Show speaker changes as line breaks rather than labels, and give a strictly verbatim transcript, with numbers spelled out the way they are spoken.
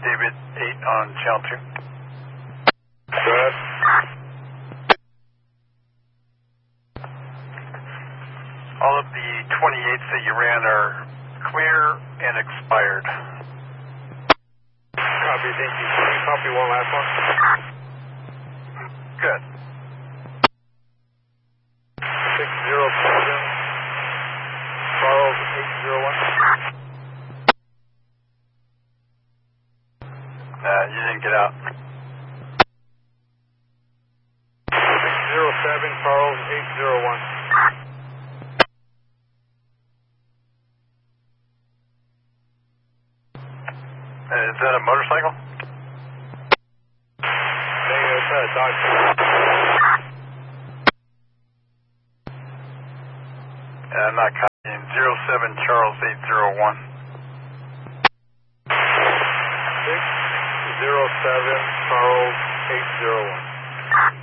David eight on channel two.
Good.
All of the twenty-eights that you ran are clear and expired.
Copy, thank you. Can you copy one last one?
Good.
six zero seven, Charles eight zero one.
Uh, you didn't get out.
six zero seven, Charles eight zero one.
Uh, is that a motorcycle?
Negative, it's a Dodge.
Uh, I'm not copying. zero seven Charles eight zero one.
six zero seven, Charles eight zero one.